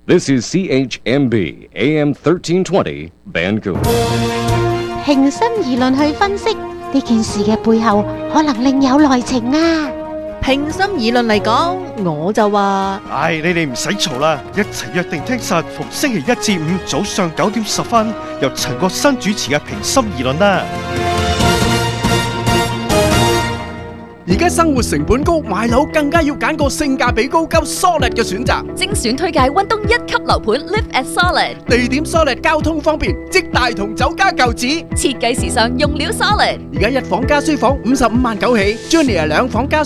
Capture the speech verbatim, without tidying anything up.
This is C H M B A M thirteen twenty Vancouver。 平心而論去分析呢件事嘅背後，可能另有內情啊！ 平心而論嚟講，我就話： 唉，你哋唔使嘈啦，一齊約定聽實逢星期一至五早上九點十分，由陳國新主持嘅平心而論啦。 而家生活成本高，買樓更加要揀個性價比高、夠 solid 嘅選擇。 精選推介溫東一級樓盤 Live at Solid， 地點 solid， 交通方便，即大同酒家舊址。 設計時尚，用料 solid。 而家一房加書房五十五萬九起 ，Junior 兩房加